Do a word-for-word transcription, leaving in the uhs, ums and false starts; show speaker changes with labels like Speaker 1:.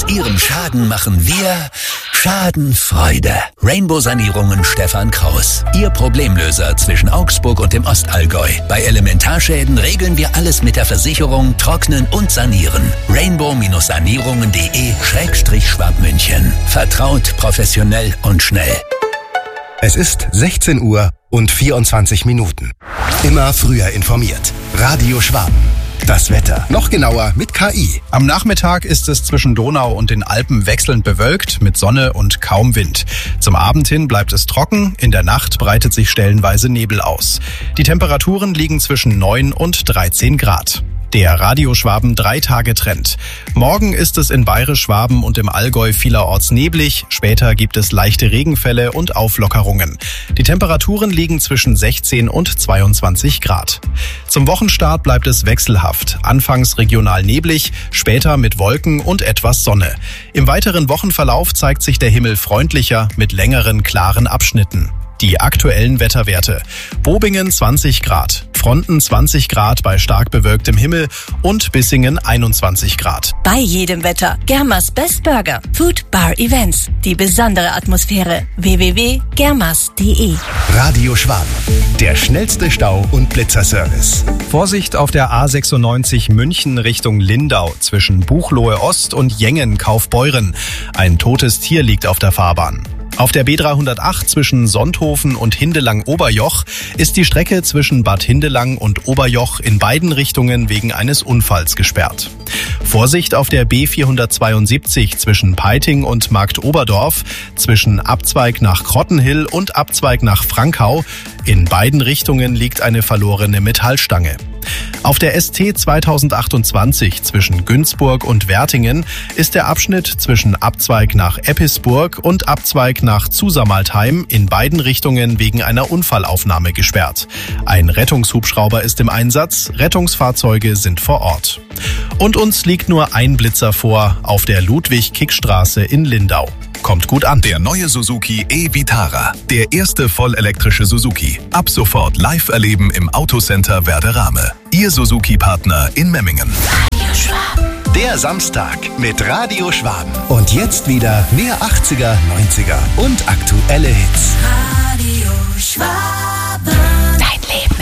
Speaker 1: Ihrem Schaden machen wir Schadenfreude. Rainbow Sanierungen Stefan Kraus. Ihr Problemlöser zwischen Augsburg und dem Ostallgäu. Bei Elementarschäden regeln wir alles mit der Versicherung, trocknen und sanieren. Rainbow-Sanierungen.de Schrägstrich Schwabmünchen. Vertraut, professionell und schnell.
Speaker 2: Es ist sechzehn Uhr und vierundzwanzig Minuten. Immer früher informiert. Radio Schwaben. Das Wetter. Noch genauer mit K I.
Speaker 3: Am Nachmittag ist es zwischen Donau und den Alpen wechselnd bewölkt mit Sonne und kaum Wind. Zum Abend hin bleibt es trocken, in der Nacht breitet sich stellenweise Nebel aus. Die Temperaturen liegen zwischen neun und dreizehn Grad. Der Radio Schwaben Drei-Tage-Trend. Morgen ist es in Bayerisch-Schwaben und im Allgäu vielerorts neblig. Später gibt es leichte Regenfälle und Auflockerungen. Die Temperaturen liegen zwischen sechzehn und zweiundzwanzig Grad. Zum Wochenstart bleibt es wechselhaft. Anfangs regional neblig, später mit Wolken und etwas Sonne. Im weiteren Wochenverlauf zeigt sich der Himmel freundlicher mit längeren, klaren Abschnitten. Die aktuellen Wetterwerte. Bobingen zwanzig Grad, Fronten zwanzig Grad bei stark bewölktem Himmel und Bissingen einundzwanzig Grad.
Speaker 4: Bei jedem Wetter. Germas Best Burger. Food Bar Events. Die besondere Atmosphäre. w w w punkt germas punkt de.
Speaker 2: Radio Schwaben. Der schnellste Stau- und Blitzerservice.
Speaker 3: Vorsicht auf der A sechsundneunzig München Richtung Lindau zwischen Buchloe Ost und Jengen Kaufbeuren. Ein totes Tier liegt auf der Fahrbahn. Auf der B dreihundertacht zwischen Sonthofen und Hindelang-Oberjoch ist die Strecke zwischen Bad Hindelang und Oberjoch in beiden Richtungen wegen eines Unfalls gesperrt. Vorsicht auf der B vierhundertzweiundsiebzig zwischen Peiting und Marktoberdorf, zwischen Abzweig nach Krottenhill und Abzweig nach Frankau. In beiden Richtungen liegt eine verlorene Metallstange. Auf der S T zweitausendachtundzwanzig zwischen Günzburg und Wertingen ist der Abschnitt zwischen Abzweig nach Eppisburg und Abzweig nach Zusammaltheim in beiden Richtungen wegen einer Unfallaufnahme gesperrt. Ein Rettungshubschrauber ist im Einsatz, Rettungsfahrzeuge sind vor Ort. Und uns liegt nur ein Blitzer vor auf der Ludwig-Kick-Straße in Lindau. Kommt gut an.
Speaker 5: Der neue Suzuki e-Vitara. Der erste vollelektrische Suzuki. Ab sofort live erleben im Autocenter Werderame. Ihr Suzuki-Partner in Memmingen.
Speaker 4: Radio Schwaben.
Speaker 2: Der Samstag mit Radio Schwaben. Und jetzt wieder mehr achtziger, neunziger und aktuelle Hits.
Speaker 4: Radio Schwaben. Dein Leben.